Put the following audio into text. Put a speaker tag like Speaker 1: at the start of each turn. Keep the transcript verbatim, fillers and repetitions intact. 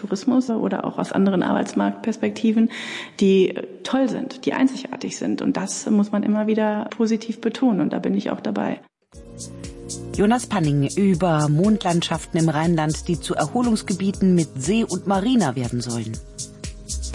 Speaker 1: Tourismus oder auch aus anderen Arbeitsmarktperspektiven, die toll sind, die einzigartig sind. Und das muss man immer wieder positiv betonen. Und da bin ich auch dabei.
Speaker 2: Jonas Panning über Mondlandschaften im Rheinland, die zu Erholungsgebieten mit See und Marina werden sollen.